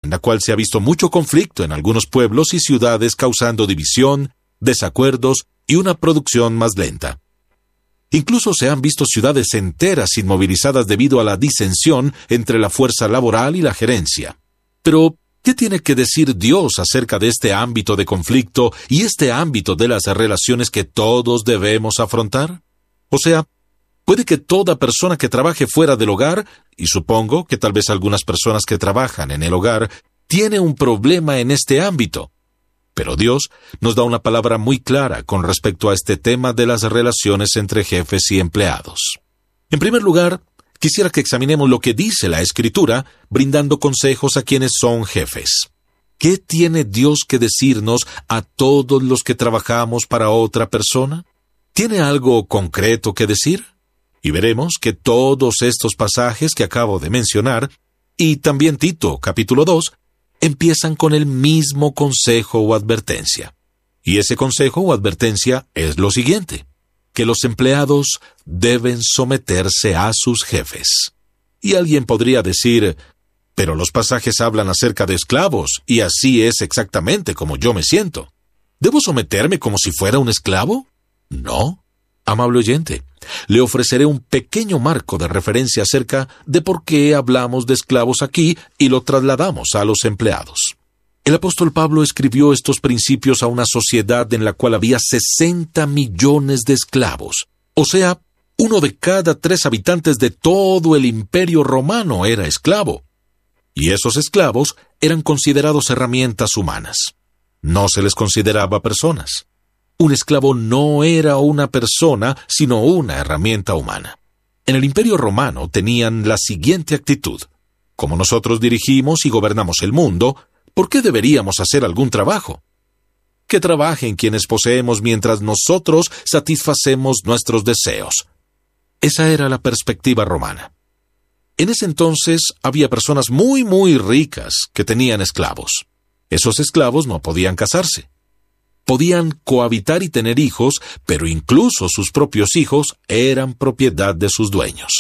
en la cual se ha visto mucho conflicto en algunos pueblos y ciudades, causando división, desacuerdos y una producción más lenta. Incluso se han visto ciudades enteras inmovilizadas debido a la disensión entre la fuerza laboral y la gerencia. Pero, ¿qué tiene que decir Dios acerca de este ámbito de conflicto y este ámbito de las relaciones que todos debemos afrontar? O sea, puede que toda persona que trabaje fuera del hogar, y supongo que tal vez algunas personas que trabajan en el hogar, tiene un problema en este ámbito. Pero Dios nos da una palabra muy clara con respecto a este tema de las relaciones entre jefes y empleados. En primer lugar, quisiera que examinemos lo que dice la Escritura, brindando consejos a quienes son jefes. ¿Qué tiene Dios que decirnos a todos los que trabajamos para otra persona? ¿Tiene algo concreto que decir? Y veremos que todos estos pasajes que acabo de mencionar, y también Tito, capítulo 2, empiezan con el mismo consejo o advertencia. Y ese consejo o advertencia es lo siguiente: que los empleados deben someterse a sus jefes. Y alguien podría decir, pero los pasajes hablan acerca de esclavos, y así es exactamente como yo me siento. ¿Debo someterme como si fuera un esclavo? No. Amable oyente, le ofreceré un pequeño marco de referencia acerca de por qué hablamos de esclavos aquí y lo trasladamos a los empleados. El apóstol Pablo escribió estos principios a una sociedad en la cual había 60 millones de esclavos. O sea, 1 de cada 3 habitantes de todo el Imperio Romano era esclavo. Y esos esclavos eran considerados herramientas humanas. No se les consideraba personas. Un esclavo no era una persona, sino una herramienta humana. En el Imperio Romano tenían la siguiente actitud: como nosotros dirigimos y gobernamos el mundo, ¿por qué deberíamos hacer algún trabajo? Que trabajen quienes poseemos mientras nosotros satisfacemos nuestros deseos. Esa era la perspectiva romana. En ese entonces había personas muy ricas que tenían esclavos. Esos esclavos no podían casarse. Podían cohabitar y tener hijos, pero incluso sus propios hijos eran propiedad de sus dueños.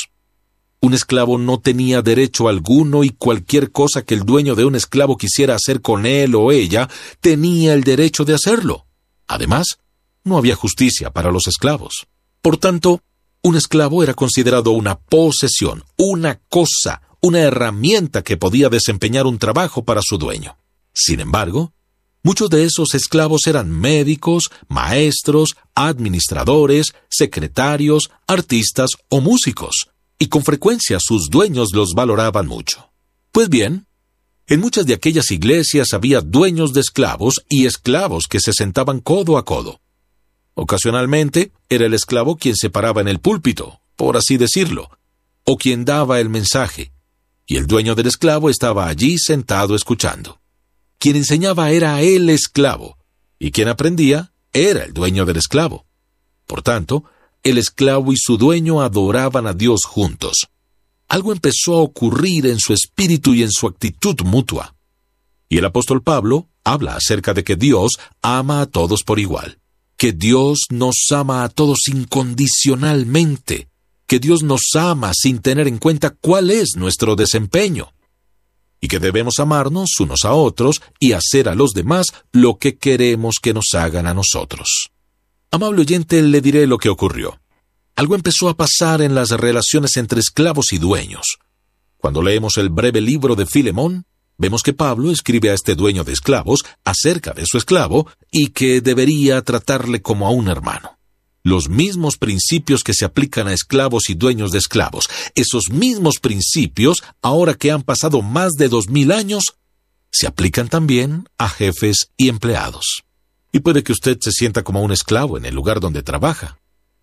Un esclavo no tenía derecho alguno y cualquier cosa que el dueño de un esclavo quisiera hacer con él o ella, tenía el derecho de hacerlo. Además, no había justicia para los esclavos. Por tanto, un esclavo era considerado una posesión, una cosa, una herramienta que podía desempeñar un trabajo para su dueño. Sin embargo, muchos de esos esclavos eran médicos, maestros, administradores, secretarios, artistas o músicos, y con frecuencia sus dueños los valoraban mucho. Pues bien, en muchas de aquellas iglesias había dueños de esclavos y esclavos que se sentaban codo a codo. Ocasionalmente era el esclavo quien se paraba en el púlpito, por así decirlo, o quien daba el mensaje, y el dueño del esclavo estaba allí sentado escuchando. Quien enseñaba era el esclavo, y quien aprendía era el dueño del esclavo. Por tanto, el esclavo y su dueño adoraban a Dios juntos. Algo empezó a ocurrir en su espíritu y en su actitud mutua. Y el apóstol Pablo habla acerca de que Dios ama a todos por igual, que Dios nos ama a todos incondicionalmente, que Dios nos ama sin tener en cuenta cuál es nuestro desempeño, y que debemos amarnos unos a otros y hacer a los demás lo que queremos que nos hagan a nosotros. Amable oyente, le diré lo que ocurrió. Algo empezó a pasar en las relaciones entre esclavos y dueños. Cuando leemos el breve libro de Filemón, vemos que Pablo escribe a este dueño de esclavos acerca de su esclavo y que debería tratarle como a un hermano. Los mismos principios que se aplican a esclavos y dueños de esclavos, esos mismos principios, ahora que han pasado más de 2000 años, se aplican también a jefes y empleados. Y puede que usted se sienta como un esclavo en el lugar donde trabaja.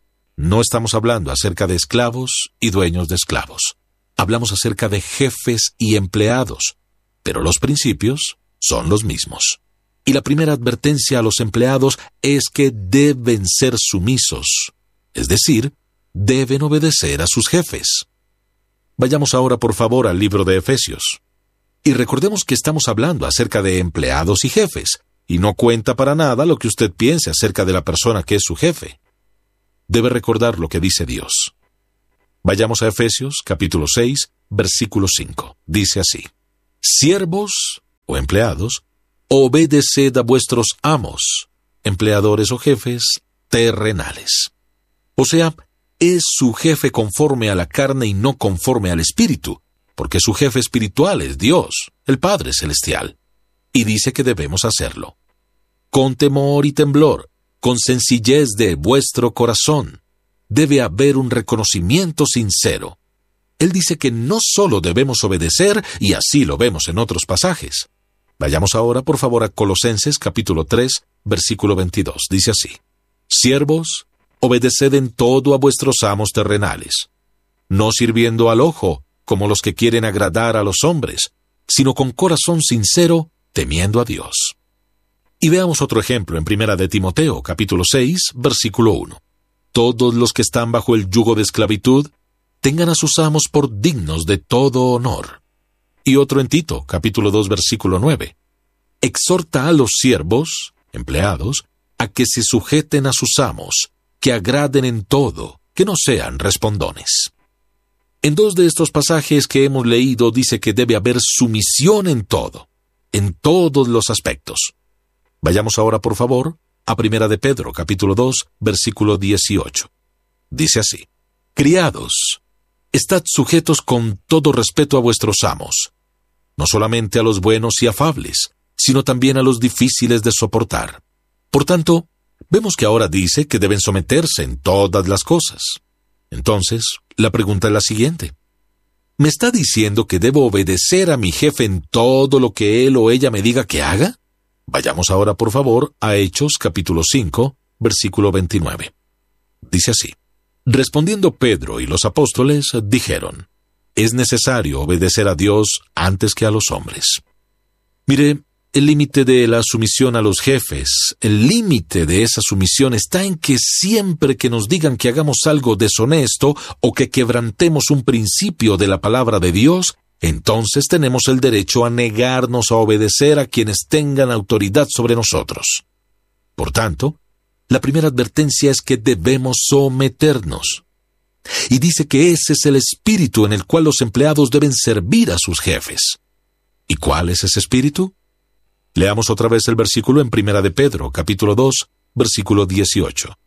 No estamos hablando acerca de esclavos y dueños de esclavos. Hablamos acerca de jefes y empleados, pero los principios son los mismos. Y la primera advertencia a los empleados es que deben ser sumisos, es decir, deben obedecer a sus jefes. Vayamos ahora por favor al libro de Efesios. Y recordemos que estamos hablando acerca de empleados y jefes, y no cuenta para nada lo que usted piense acerca de la persona que es su jefe. Debe recordar lo que dice Dios. Vayamos a Efesios, capítulo 6, versículo 5. Dice así: Siervos, o empleados, obedeced a vuestros amos, empleadores o jefes terrenales. O sea, es su jefe conforme a la carne y no conforme al espíritu, porque su jefe espiritual es Dios, el Padre Celestial, y dice que debemos hacerlo. Con temor y temblor, con sencillez de vuestro corazón, debe haber un reconocimiento sincero. Él dice que no solo debemos obedecer, y así lo vemos en otros pasajes. Vayamos ahora, por favor, a Colosenses capítulo 3, versículo 22. Dice así: Siervos, obedeced en todo a vuestros amos terrenales, no sirviendo al ojo, como los que quieren agradar a los hombres, sino con corazón sincero, temiendo a Dios. Y veamos otro ejemplo en 1 de Timoteo, capítulo 6, versículo 1. Todos los que están bajo el yugo de esclavitud, tengan a sus amos por dignos de todo honor. Y otro en Tito, capítulo 2, versículo 9. Exhorta a los siervos, empleados, a que se sujeten a sus amos, que agraden en todo, que no sean respondones. En dos de estos pasajes que hemos leído dice que debe haber sumisión en todo, en todos los aspectos. Vayamos ahora, por favor, a 1 de Pedro, capítulo 2, versículo 18. Dice así: Criados, estad sujetos con todo respeto a vuestros amos, no solamente a los buenos y afables, sino también a los difíciles de soportar. Por tanto, vemos que ahora dice que deben someterse en todas las cosas. Entonces, la pregunta es la siguiente: ¿me está diciendo que debo obedecer a mi jefe en todo lo que él o ella me diga que haga? Vayamos ahora, por favor, a Hechos capítulo 5, versículo 29. Dice así: Respondiendo Pedro y los apóstoles, dijeron: es necesario obedecer a Dios antes que a los hombres. Mire, el límite de la sumisión a los jefes, el límite de esa sumisión está en que siempre que nos digan que hagamos algo deshonesto o que quebrantemos un principio de la palabra de Dios, entonces tenemos el derecho a negarnos a obedecer a quienes tengan autoridad sobre nosotros. Por tanto, la primera advertencia es que debemos someternos. Y dice que ese es el espíritu en el cual los empleados deben servir a sus jefes. ¿Y cuál es ese espíritu? Leamos otra vez el versículo en 1 de Pedro, capítulo 2, versículo 18.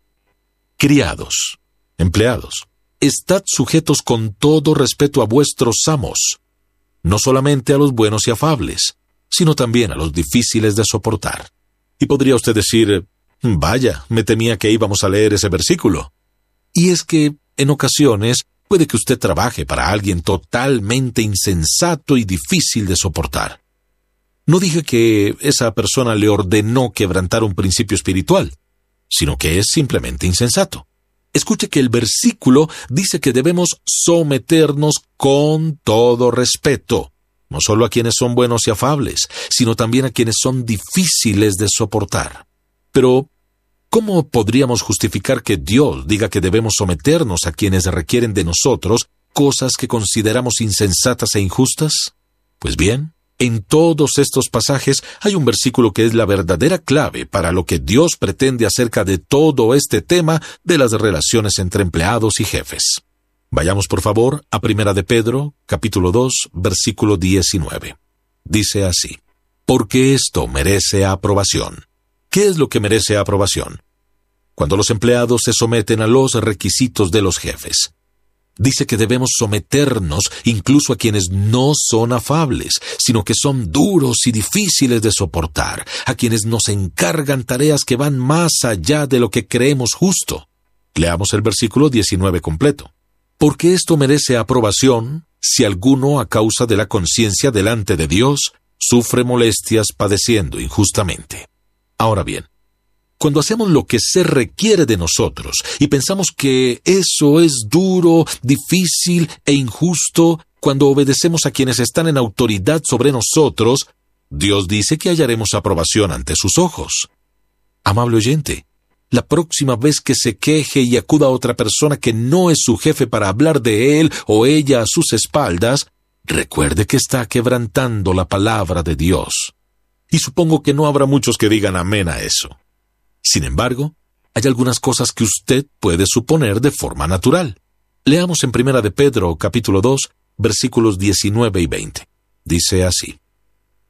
Criados, empleados, estad sujetos con todo respeto a vuestros amos, no solamente a los buenos y afables, sino también a los difíciles de soportar. Y podría usted decir: vaya, me temía que íbamos a leer ese versículo. Y es que, en ocasiones, puede que usted trabaje para alguien totalmente insensato y difícil de soportar. No dije que esa persona le ordenó quebrantar un principio espiritual, sino que es simplemente insensato. Escuche que el versículo dice que debemos someternos con todo respeto, no solo a quienes son buenos y afables, sino también a quienes son difíciles de soportar. Pero, ¿cómo podríamos justificar que Dios diga que debemos someternos a quienes requieren de nosotros cosas que consideramos insensatas e injustas? Pues bien, en todos estos pasajes hay un versículo que es la verdadera clave para lo que Dios pretende acerca de todo este tema de las relaciones entre empleados y jefes. Vayamos por favor a 1 de Pedro, capítulo 2, versículo 19. Dice así: porque esto merece aprobación. ¿Qué es lo que merece aprobación? Cuando los empleados se someten a los requisitos de los jefes. Dice que debemos someternos incluso a quienes no son afables, sino que son duros y difíciles de soportar, a quienes nos encargan tareas que van más allá de lo que creemos justo. Leamos el versículo 19 completo. Porque esto merece aprobación si alguno, a causa de la conciencia delante de Dios, sufre molestias padeciendo injustamente. Ahora bien, cuando hacemos lo que se requiere de nosotros y pensamos que eso es duro, difícil e injusto, cuando obedecemos a quienes están en autoridad sobre nosotros, Dios dice que hallaremos aprobación ante sus ojos. Amable oyente, la próxima vez que se queje y acuda a otra persona que no es su jefe para hablar de él o ella a sus espaldas, recuerde que está quebrantando la palabra de Dios. Y supongo que no habrá muchos que digan amén a eso. Sin embargo, hay algunas cosas que usted puede suponer de forma natural. Leamos en 1 de Pedro, capítulo 2, versículos 19 y 20. Dice así: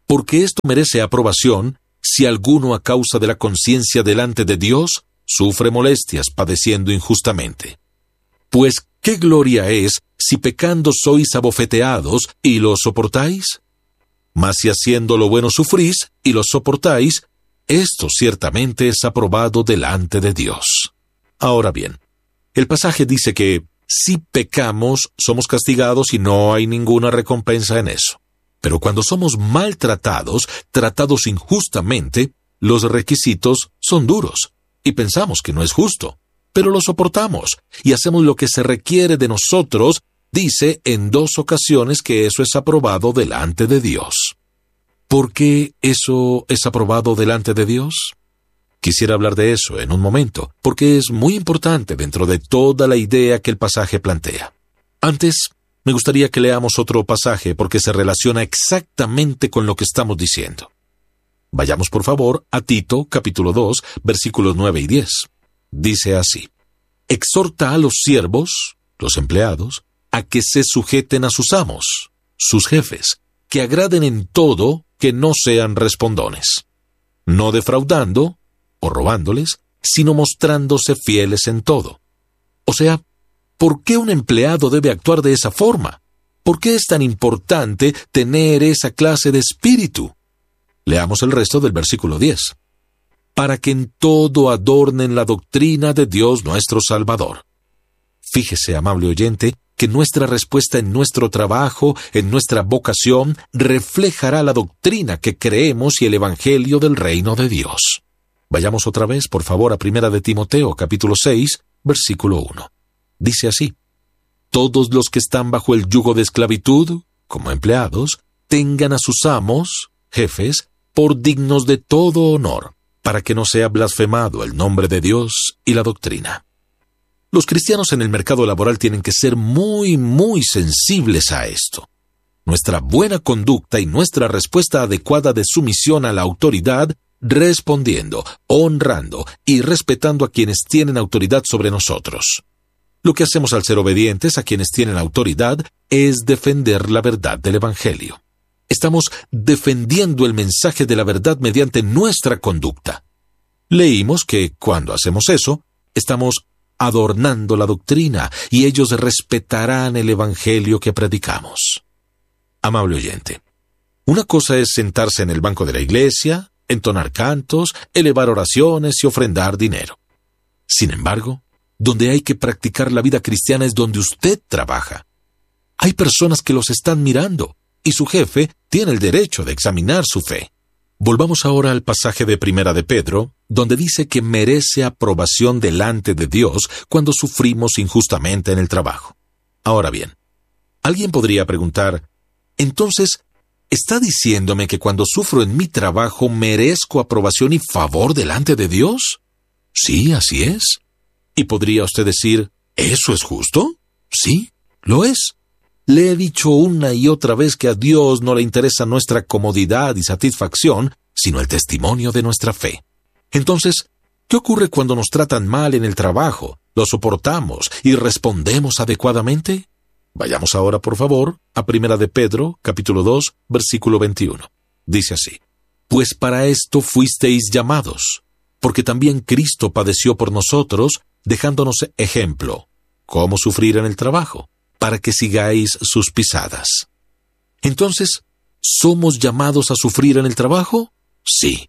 porque esto merece aprobación si alguno a causa de la conciencia delante de Dios sufre molestias padeciendo injustamente. Pues, ¿qué gloria es si pecando sois abofeteados y lo soportáis? Mas si haciendo lo bueno sufrís y lo soportáis, esto ciertamente es aprobado delante de Dios. Ahora bien, el pasaje dice que si pecamos somos castigados y no hay ninguna recompensa en eso. Pero cuando somos maltratados, tratados injustamente, los requisitos son duros y pensamos que no es justo, pero lo soportamos y hacemos lo que se requiere de nosotros. Dice en 2 ocasiones que eso es aprobado delante de Dios. ¿Por qué eso es aprobado delante de Dios? Quisiera hablar de eso en un momento, porque es muy importante dentro de toda la idea que el pasaje plantea. Antes, me gustaría que leamos otro pasaje porque se relaciona exactamente con lo que estamos diciendo. Vayamos por favor a Tito, capítulo 2, versículos 9 y 10. Dice así: exhorta a los siervos, los empleados, a que se sujeten a sus amos, sus jefes, que agraden en todo, que no sean respondones, no defraudando o robándoles, sino mostrándose fieles en todo. O sea, ¿por qué un empleado debe actuar de esa forma? ¿Por qué es tan importante tener esa clase de espíritu? Leamos el resto del versículo 10. Para que en todo adornen la doctrina de Dios nuestro Salvador. Fíjese, amable oyente, que nuestra respuesta en nuestro trabajo, en nuestra vocación, reflejará la doctrina que creemos y el evangelio del reino de Dios. Vayamos otra vez, por favor, a 1 de Timoteo, capítulo 6, versículo 1. Dice así: todos los que están bajo el yugo de esclavitud, como empleados, tengan a sus amos, jefes, por dignos de todo honor, para que no sea blasfemado el nombre de Dios y la doctrina. Los cristianos en el mercado laboral tienen que ser muy sensibles a esto. Nuestra buena conducta y nuestra respuesta adecuada de sumisión a la autoridad, respondiendo, honrando y respetando a quienes tienen autoridad sobre nosotros. Lo que hacemos al ser obedientes a quienes tienen autoridad es defender la verdad del Evangelio. Estamos defendiendo el mensaje de la verdad mediante nuestra conducta. Leímos que cuando hacemos eso, estamos adornando la doctrina y ellos respetarán el Evangelio que predicamos. Amable oyente, una cosa es sentarse en el banco de la iglesia, entonar cantos, elevar oraciones y ofrendar dinero. Sin embargo, donde hay que practicar la vida cristiana es donde usted trabaja. Hay personas que los están mirando y su jefe tiene el derecho de examinar su fe. Volvamos ahora al pasaje de 1 de Pedro, donde dice que merece aprobación delante de Dios cuando sufrimos injustamente en el trabajo. Ahora bien, alguien podría preguntar, entonces, ¿está diciéndome que cuando sufro en mi trabajo merezco aprobación y favor delante de Dios? Sí, así es. ¿Y podría usted decir, ¿eso es justo? Sí, lo es. Le he dicho una y otra vez que a Dios no le interesa nuestra comodidad y satisfacción, sino el testimonio de nuestra fe. Entonces, ¿qué ocurre cuando nos tratan mal en el trabajo, lo soportamos y respondemos adecuadamente? Vayamos ahora, por favor, a 1 de Pedro, capítulo 2, versículo 21. Dice así: pues para esto fuisteis llamados, porque también Cristo padeció por nosotros, dejándonos ejemplo, cómo sufrir en el trabajo, para que sigáis sus pisadas. Entonces, ¿somos llamados a sufrir en el trabajo? Sí.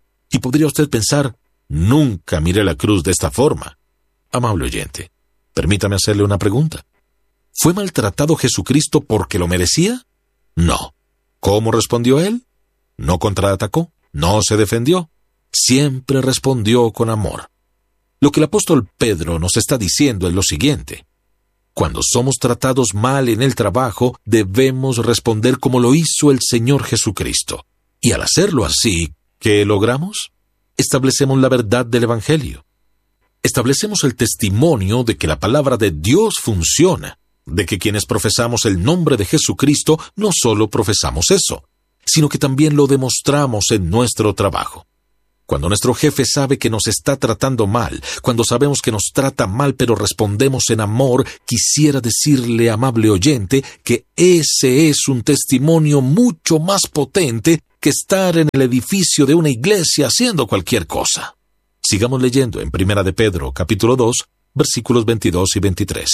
Y podría usted pensar, nunca miré la cruz de esta forma. Amable oyente, permítame hacerle una pregunta. ¿Fue maltratado Jesucristo porque lo merecía? No. ¿Cómo respondió él? No contraatacó, no se defendió. Siempre respondió con amor. Lo que el apóstol Pedro nos está diciendo es lo siguiente: cuando somos tratados mal en el trabajo, debemos responder como lo hizo el Señor Jesucristo. Y al hacerlo así, ¿qué logramos? Establecemos la verdad del Evangelio. Establecemos el testimonio de que la palabra de Dios funciona, de que quienes profesamos el nombre de Jesucristo no solo profesamos eso, sino que también lo demostramos en nuestro trabajo. Cuando nuestro jefe sabe que nos está tratando mal, cuando sabemos que nos trata mal pero respondemos en amor, quisiera decirle, amable oyente, que ese es un testimonio mucho más potente que estar en el edificio de una iglesia haciendo cualquier cosa. Sigamos leyendo en 1 de Pedro, capítulo 2, versículos 22 y 23.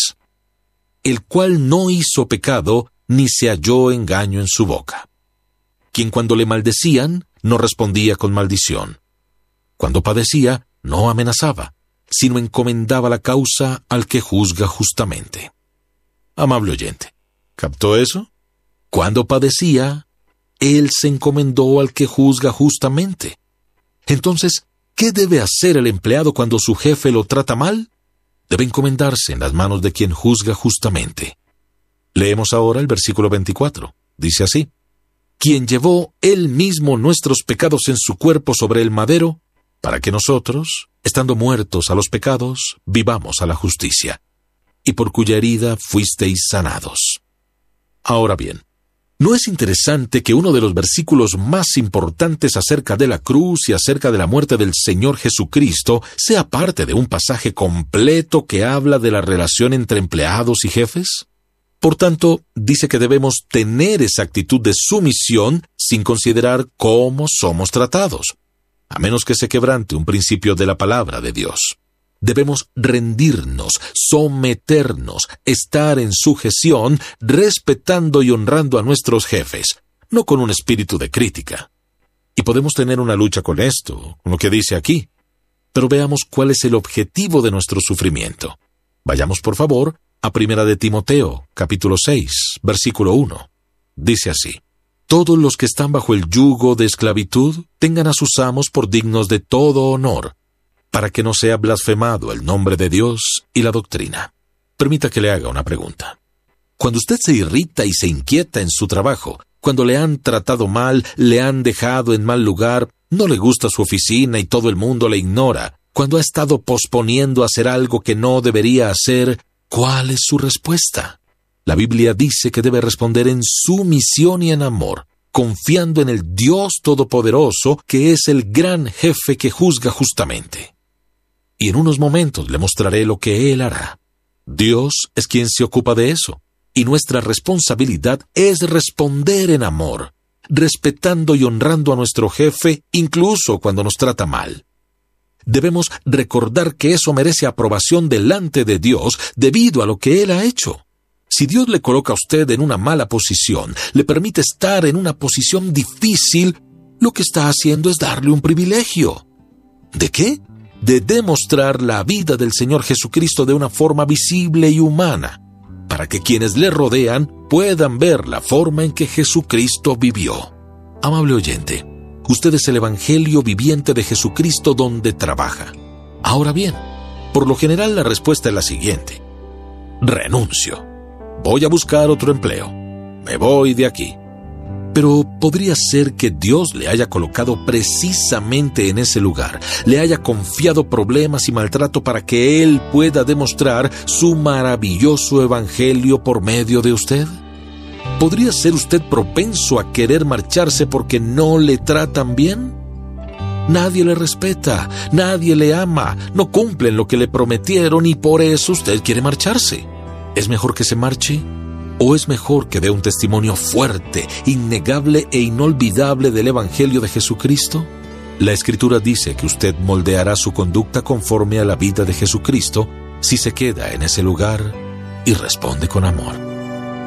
El cual no hizo pecado, ni se halló engaño en su boca. Quien cuando le maldecían, no respondía con maldición. Cuando padecía, no amenazaba, sino encomendaba la causa al que juzga justamente. Amable oyente, ¿captó eso? Cuando padecía, él se encomendó al que juzga justamente. Entonces, ¿qué debe hacer el empleado cuando su jefe lo trata mal? Debe encomendarse en las manos de quien juzga justamente. Leemos ahora el versículo 24. Dice así: quien llevó él mismo nuestros pecados en su cuerpo sobre el madero, para que nosotros, estando muertos a los pecados, vivamos a la justicia, y por cuya herida fuisteis sanados. Ahora bien, ¿no es interesante que uno de los versículos más importantes acerca de la cruz y acerca de la muerte del Señor Jesucristo sea parte de un pasaje completo que habla de la relación entre empleados y jefes? Por tanto, dice que debemos tener esa actitud de sumisión sin considerar cómo somos tratados, a menos que se quebrante un principio de la palabra de Dios. Debemos rendirnos, someternos, estar en sujeción, respetando y honrando a nuestros jefes, no con un espíritu de crítica. Y podemos tener una lucha con esto, con lo que dice aquí. Pero veamos cuál es el objetivo de nuestro sufrimiento. Vayamos, por favor, a 1 de Timoteo, capítulo 6, versículo 1. Dice así: todos los que están bajo el yugo de esclavitud tengan a sus amos por dignos de todo honor, para que no sea blasfemado el nombre de Dios y la doctrina. Permita que le haga una pregunta. Cuando usted se irrita y se inquieta en su trabajo, cuando le han tratado mal, le han dejado en mal lugar, no le gusta su oficina y todo el mundo le ignora, cuando ha estado posponiendo hacer algo que no debería hacer, ¿cuál es su respuesta? La Biblia dice que debe responder en sumisión y en amor, confiando en el Dios Todopoderoso, que es el gran jefe que juzga justamente. Y en unos momentos le mostraré lo que Él hará. Dios es quien se ocupa de eso, y nuestra responsabilidad es responder en amor, respetando y honrando a nuestro jefe, incluso cuando nos trata mal. Debemos recordar que eso merece aprobación delante de Dios debido a lo que Él ha hecho. Si Dios le coloca a usted en una mala posición, le permite estar en una posición difícil, lo que está haciendo es darle un privilegio. ¿De qué? De demostrar la vida del Señor Jesucristo de una forma visible y humana, para que quienes le rodean puedan ver la forma en que Jesucristo vivió. Amable oyente, usted es el Evangelio viviente de Jesucristo donde trabaja. Ahora bien, por lo general la respuesta es la siguiente: renuncio. Voy a buscar otro empleo. Me voy de aquí. Pero podría ser que Dios le haya colocado precisamente en ese lugar, le haya confiado problemas y maltrato para que Él pueda demostrar su maravilloso evangelio por medio de usted. ¿Podría ser usted propenso a querer marcharse porque no le tratan bien? Nadie le respeta, nadie le ama, no cumplen lo que le prometieron y por eso usted quiere marcharse. ¿Es mejor que se marche? ¿O es mejor que dé un testimonio fuerte, innegable e inolvidable del Evangelio de Jesucristo? La Escritura dice que usted moldeará su conducta conforme a la vida de Jesucristo si se queda en ese lugar y responde con amor.